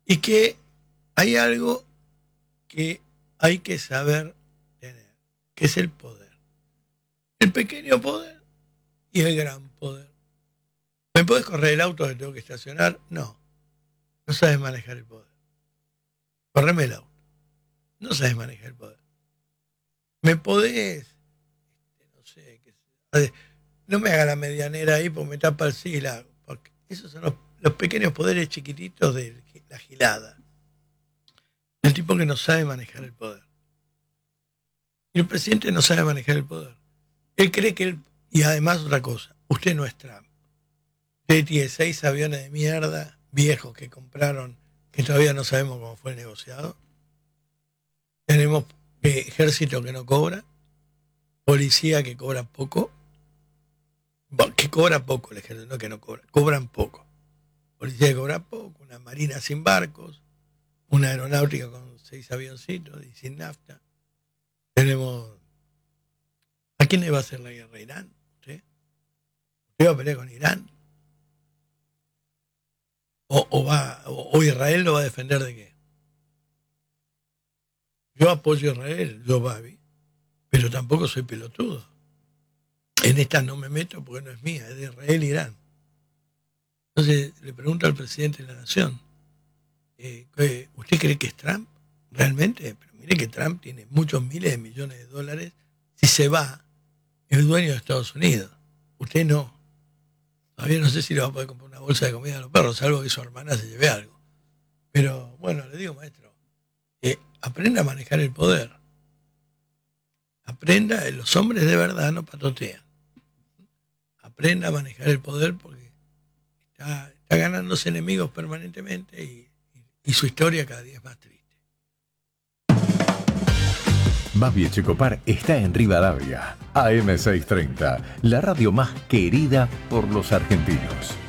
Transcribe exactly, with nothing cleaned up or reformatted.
Y que hay algo que hay que saber tener, que es el poder. El pequeño poder y el gran poder. ¿Me podés correr el auto que tengo que estacionar? No. No sabes manejar el poder. Correme el auto. No sabes manejar el poder. ¿Me podés? No sé. Qué, no me haga la medianera ahí porque me tapa el sigla. Porque esos son los, los pequeños poderes chiquititos de la gilada. El tipo que no sabe manejar el poder. Y el presidente no sabe manejar el poder. Él cree que él... Y además otra cosa. Usted no es Trump. Usted tiene seis aviones de mierda viejos que compraron, que todavía no sabemos cómo fue el negociado. Tenemos ejército que no cobra, policía que cobra poco, que cobra poco el ejército, no que no cobra, cobran poco. Policía que cobra poco, una marina sin barcos, una aeronáutica con seis avioncitos y sin nafta. Tenemos... ¿A quién le va a hacer la guerra? ¿Irán? ¿Usted? ¿Usted va a pelear con Irán? ¿O, o, va, o, o Israel lo va a defender de qué? Yo apoyo a Israel, yo Babi, pero tampoco soy pelotudo. En esta no me meto porque no es mía, es de Israel e Irán. Entonces le pregunto al presidente de la Nación, eh, ¿usted cree que es Trump? ¿Realmente? Pero mire que Trump tiene muchos miles de millones de dólares. Si se va, es el dueño de Estados Unidos. Usted no. Todavía no sé si le va a poder comprar una bolsa de comida a los perros, salvo que su hermana se lleve algo. Pero bueno, le digo, maestro, eh, aprenda a manejar el poder. Aprenda, los hombres de verdad no patotean. Aprenda a manejar el poder porque está, está ganándose enemigos permanentemente y, y, y su historia cada día es más triste. Babi Echecopar está en Rivadavia, A M seiscientos treinta, la radio más querida por los argentinos.